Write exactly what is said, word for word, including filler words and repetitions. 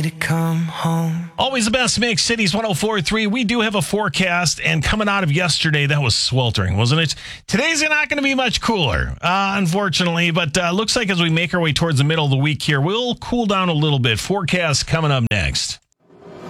To come home. Always the best mix, Cities one oh four point three. We do have a forecast, and coming out of yesterday, that was sweltering, wasn't it? Today's not going to be much cooler, uh, unfortunately, but uh, looks like as we make our way towards the middle of the week here, we'll cool down a little bit. Forecast coming up next.